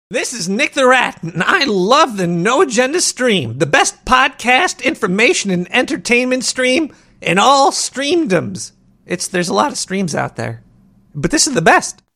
This is Nick the Rat, and I love the No Agenda stream, the best podcast, information, and entertainment stream in all streamdoms. There's a lot of streams out there, but this is the best.